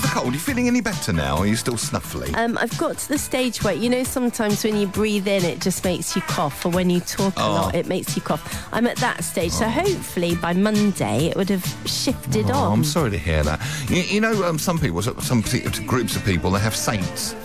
cold. Are you feeling any better now? Or are you still snuffly? I've got to the stage where, sometimes when you breathe in, it just makes you cough, or when you talk a lot, it makes you cough. I'm at that stage, so hopefully by Monday it would have shifted on. I'm sorry to hear that. Some people, some particular groups of people, they have saints